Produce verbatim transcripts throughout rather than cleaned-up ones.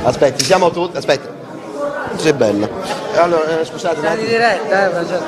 Aspetti, siamo tutti. Aspetta. Sei bella. Allora, eh, scusate. Siamo di diretta, eh, Francesco.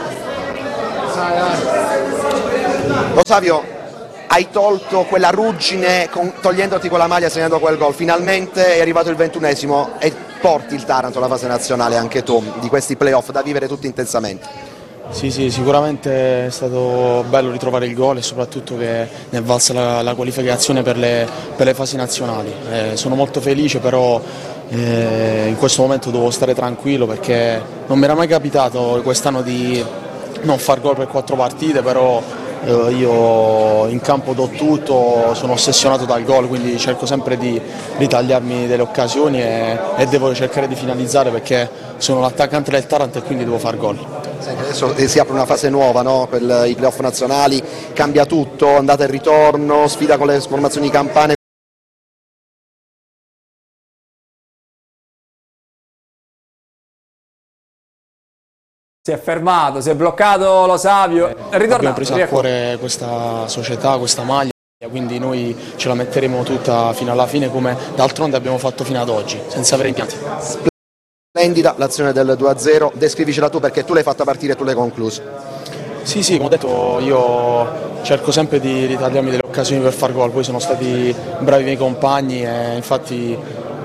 Lo Savio, hai tolto quella ruggine con, togliendoti quella maglia segnando quel gol. Finalmente è arrivato il ventunesimo e porti il Taranto alla fase nazionale anche tu, di questi playoff da vivere tutti intensamente. Sì, sì, sicuramente è stato bello ritrovare il gol e soprattutto che ne è valsa la, la qualificazione per le, per le fasi nazionali. Eh, sono molto felice, però eh, in questo momento devo stare tranquillo perché non mi era mai capitato quest'anno di non far gol per quattro partite, però eh, io in campo do tutto, sono ossessionato dal gol, quindi cerco sempre di ritagliarmi delle occasioni e, e devo cercare di finalizzare perché sono l'attaccante del Taranto e quindi devo far gol. Adesso si apre una fase nuova, no? Per i playoff nazionali, cambia tutto, andata e ritorno, sfida con le formazioni campane. Si è fermato, si è bloccato Lo Savio, è ritornato. Abbiamo preso a cuore questa società, questa maglia, quindi noi ce la metteremo tutta fino alla fine come d'altronde abbiamo fatto fino ad oggi, senza avere impianti. Splendida l'azione del due a zero, descrivicela tu perché tu l'hai fatta partire e tu l'hai conclusa. Sì, sì, come ho detto io cerco sempre di ritagliarmi delle occasioni per far gol, poi sono stati bravi i miei compagni e infatti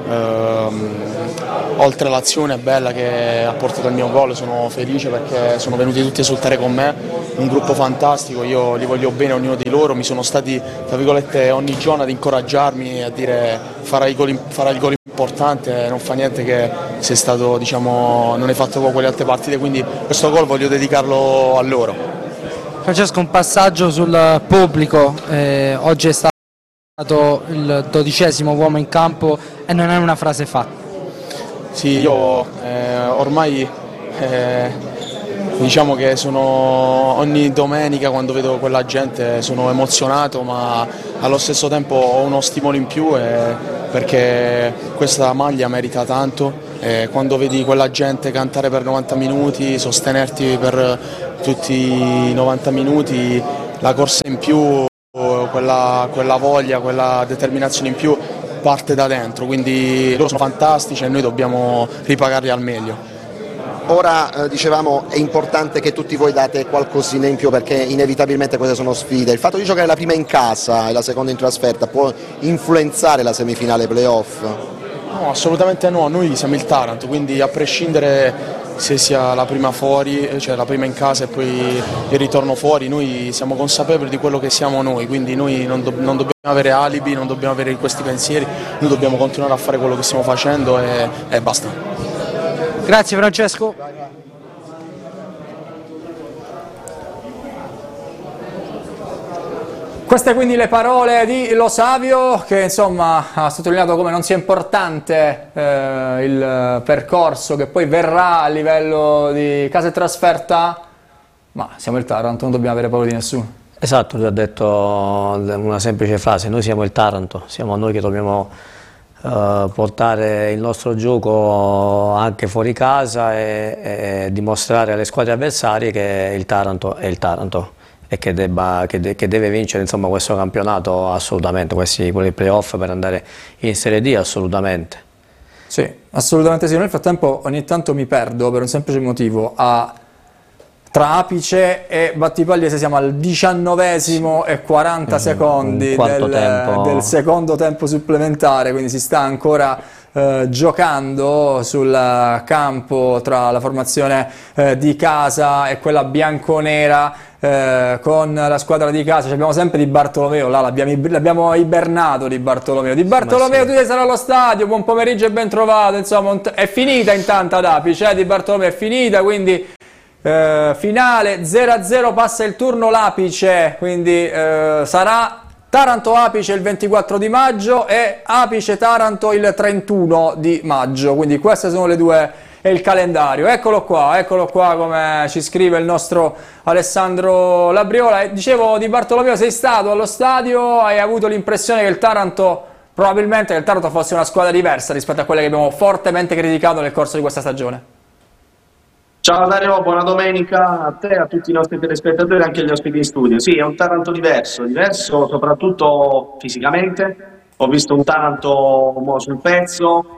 ehm, oltre all'azione bella che ha portato al mio gol sono felice perché sono venuti tutti a esultare con me, un gruppo fantastico, io li voglio bene ognuno di loro, mi sono stati tra virgolette ogni giorno ad incoraggiarmi e a dire farai il gol, farai il gol importante, non fa niente che sei stato, diciamo, non hai fatto con quelle altre partite, quindi questo gol voglio dedicarlo a loro. Francesco, un passaggio sul pubblico, eh, oggi è stato il dodicesimo uomo in campo e non è una frase fatta. Sì, io eh, ormai eh, diciamo che sono ogni domenica quando vedo quella gente sono emozionato, ma allo stesso tempo ho uno stimolo in più eh, perché questa maglia merita tanto. Eh, quando vedi quella gente cantare per novanta minuti, sostenerti per tutti i novanta minuti, la corsa in più, quella, quella voglia, quella determinazione in più parte da dentro, quindi loro sono fantastici e noi dobbiamo ripagarli al meglio. Ora eh, dicevamo è importante che tutti voi date qualcosina in più perché inevitabilmente queste sono sfide. Il fatto di giocare la prima in casa e la seconda in trasferta può influenzare la semifinale playoff? No, assolutamente no, noi siamo il Taranto, quindi a prescindere se sia la prima fuori, cioè la prima in casa e poi il ritorno fuori, noi siamo consapevoli di quello che siamo noi, quindi noi non, do non dobbiamo avere alibi, non dobbiamo avere questi pensieri, noi dobbiamo continuare a fare quello che stiamo facendo e, e basta. Grazie Francesco. Queste quindi le parole di Lo Savio che insomma ha sottolineato come non sia importante eh, il percorso che poi verrà a livello di casa e trasferta, ma siamo il Taranto, non dobbiamo avere paura di nessuno. Esatto, lui ha detto una semplice frase, noi siamo il Taranto, siamo noi che dobbiamo eh, portare il nostro gioco anche fuori casa e, e dimostrare alle squadre avversarie che il Taranto è il Taranto e che, debba, che, de, che deve vincere insomma, questo campionato assolutamente, questi playoff per andare in Serie D assolutamente. Sì, assolutamente sì. Nel frattempo ogni tanto mi perdo per un semplice motivo, a, tra Apice e Battipaglia siamo al diciannovesimo e quaranta secondi del, del secondo tempo supplementare, quindi si sta ancora Eh, giocando sul campo tra la formazione eh, di casa e quella bianconera eh, con la squadra di casa. Ci abbiamo sempre Di Bartolomeo, là l'abbiamo ibernato Di Bartolomeo. Di Bartolomeo, tu devi stare allo stadio, buon pomeriggio e ben trovato, insomma è finita intanto ad Apice, eh, Di Bartolomeo è finita, quindi eh, finale zero a zero, passa il turno l'Apice, quindi eh, sarà Taranto-Apice il ventiquattro di maggio e Apice-Taranto il trentuno di maggio, quindi queste sono le due e il calendario. Eccolo qua, eccolo qua come ci scrive il nostro Alessandro Labriola. E dicevo, Di Bartolomeo, sei stato allo stadio, hai avuto l'impressione che il Taranto, probabilmente che il Taranto fosse una squadra diversa rispetto a quelle che abbiamo fortemente criticato nel corso di questa stagione? Ciao Dario, buona domenica a te, a tutti i nostri telespettatori e anche agli ospiti in studio. Sì, è un Taranto diverso, diverso soprattutto fisicamente. Ho visto un Taranto sul pezzo,